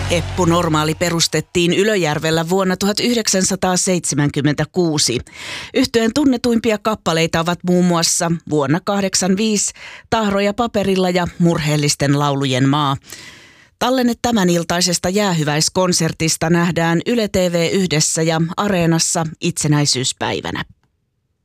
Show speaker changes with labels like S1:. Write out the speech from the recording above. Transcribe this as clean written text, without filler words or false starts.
S1: Eppu Normaali perustettiin Ylöjärvellä vuonna 1976. Yhtyeen tunnetuimpia kappaleita ovat muun muassa vuonna 1985 Tahroja paperilla ja Murheellisten laulujen maa. Tallenne tämän iltaisesta jäähyväiskonsertista nähdään Yle TV Yhdessä ja Areenassa itsenäisyyspäivänä.